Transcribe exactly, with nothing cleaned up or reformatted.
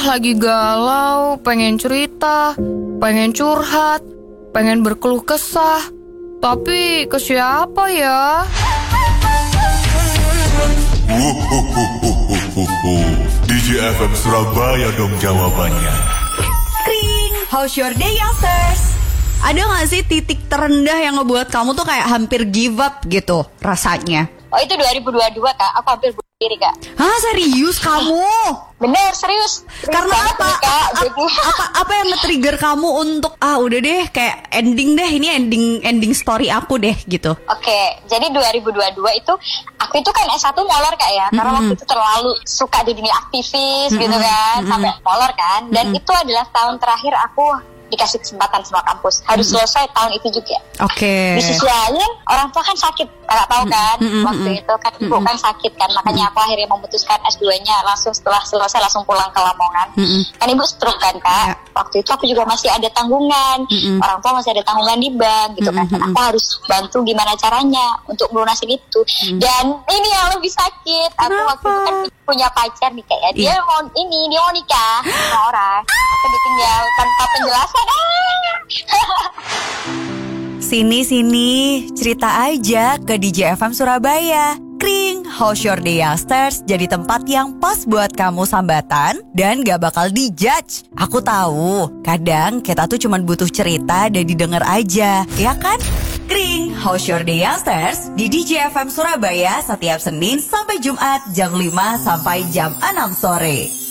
lagi galau, pengen cerita, pengen curhat, pengen berkeluh kesah. Tapi ke siapa ya? D J F M Surabaya dong jawabannya. Kring, how's your day, youngsters? Ada gak sih titik terendah yang ngebuat kamu tuh kayak hampir give up gitu rasanya? Oh, itu dua ribu dua puluh dua, Kak. Aku hampir bunuh diri, Kak. Hah, serius kamu? Bener, serius. Serius Karena banget apa? nih, Kak. A- Jadi, apa apa yang nge-trigger kamu untuk ah udah deh kayak ending deh, ini ending ending story aku deh gitu. Oke, jadi dua ribu dua puluh dua itu aku itu kan S satu molor, Kak, ya. Karena Mm-mm. waktu itu terlalu suka di dunia aktivis Mm-mm. gitu kan, Mm-mm. sampai molor kan. Dan Mm-mm. itu adalah tahun terakhir aku dikasih kesempatan sama kampus. Harus Mm-mm. selesai tahun itu juga. Oke. Di sisi lain orang tua kan sakit, kakak tahu kan. Mm-mm. Waktu itu kan ibu Mm-mm. kan sakit kan, makanya aku akhirnya memutuskan S dua nya langsung setelah selesai langsung pulang ke Lamongan. Mm-mm. Kan ibu stroke kan, Kak. Ya. Waktu itu aku juga masih ada tanggungan. Mm-mm. Orang tua masih ada tanggungan di bank gitu kan. Dan Mm-mm. aku harus bantu gimana caranya untuk melunasin itu. Mm. Dan ini yang lebih sakit. Aku Kenapa? waktu itu kan punya pacar nih, kayak dia Iya. mau ini, dia mau nikah sama orang. Aku ditinggal tanpa penjelasan. Ah. Sini sini, cerita aja ke D J F M Surabaya. Kring, how's your day, youngsters? Jadi tempat yang pas buat kamu sambatan dan gak bakal dijudge. Aku tahu, kadang kita tuh cuma butuh cerita dan didengar aja, ya kan? Kring, how's your day, youngsters? Di D J F M Surabaya setiap Senin sampai Jumat jam lima sampai jam enam sore.